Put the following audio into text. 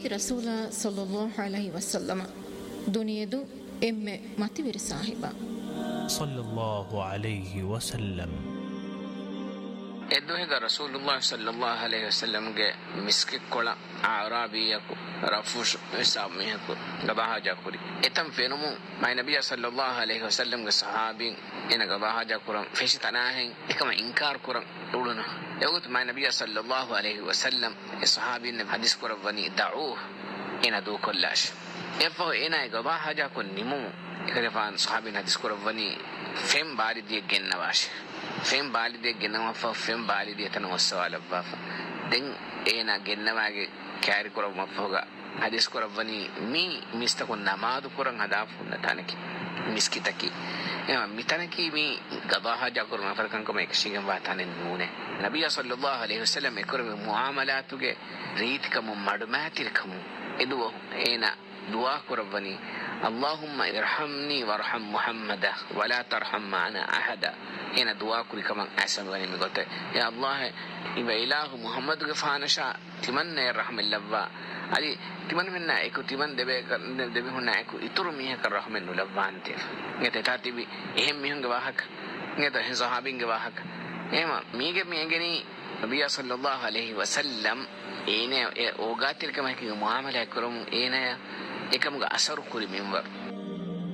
ඒති රසූලා සල්ලල්ලාහු අලයිහි වසල්ලම දුනියදු එම්මෙ මතිවිරි සාහිබා සල්ලල්ලාහු අලයිහි වසල්ලම් එදුහෙග රසූලුල්ලාහ් සල්ලල්ලාහු අලයිහි වසල්ලම්ගේ මිස්කි කොළ ආරාබියකු රෆුෂ් ඉසාමියකු ගබහාජා කුරි එතම් ෆෙනුමු මයි නබිය සල්ලල්ලාහු අලයිහි වසල්ලම්ගේ සහාබින් එන ගබහාජා කුරන් ෆෙෂි තනාහෙන් එකම ඉන්කාර කුරන් උළුන එවුත් මයි නබිය සල්ලල්ලාහු අලයිහි වසල්ලම් ඒ සහාබින් හදිස් කුරවනි දඋ එන දු කොල්ලාෂ් එෆෝ එන ගබහාජා කුන් නිමු එකරෆාන් සහාබින් හදිස් කුරවනි ෆෙම් බාරිදිය ගෙන්නවාෂ ෆෙම් බාලිදිය ගෙන්නවා ෆෙම් බාලිදිය තන වස්සවලබ්බා දෙන් එන ගෙන්නවාගේ කැරි කරව මෆෝගා හදිස් කරවනි මී මිස්තකො නමාදු කරන් හදාෆුන්න තනකි මිස්කිතකි එම මිතනකි මී ගබහාජා කරන ෆරකන්කම එක්ෂිගම් වාතනෙන් නූනේ නබිය සල්ලල්ලාහු අලයිහි වසල්ලම් එකරම මුආමලාතුගේ රීතිකම මඩමෑතිරකම එදුව එන දුආ කරවනි اللهم ارحمني وارحم محمدا ولا ترحم معنا احدا هنا دعاء كل كمان احسن غني مغته يا الله إبا إله محمد غفانشا تمن الرحم اللبا علي تمن منا اكو تمن دبي هنا اكو يتر ميه الرحم اللبانت نته تاتبي اهم ميهن غواهك نته صحابين غواهك ايما ميغني نبي صلى الله عليه وسلم اينه اوغاتير كما كي معامله كرم اينه එකමුග අසරු කුරි මෙම්බර්